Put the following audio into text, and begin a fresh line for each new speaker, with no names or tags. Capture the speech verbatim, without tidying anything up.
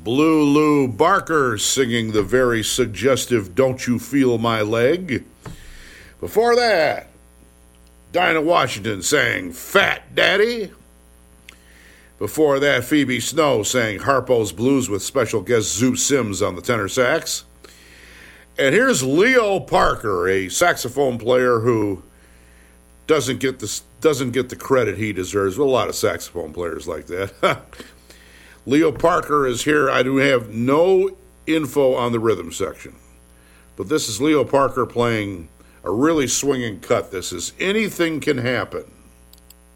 Blue Lou Barker singing the very suggestive Don't You Feel My Leg. Before that, Dinah Washington sang Fat Daddy. Before that, Phoebe Snow sang Harpo's Blues with special guest Zoot Sims on the tenor sax. And here's Leo Parker, a saxophone player who doesn't get the, doesn't get the credit he deserves. A lot of saxophone players like that. Leo Parker is here. I do have no info on the rhythm section. But this is Leo Parker playing a really swinging cut. This is Anything Can Happen.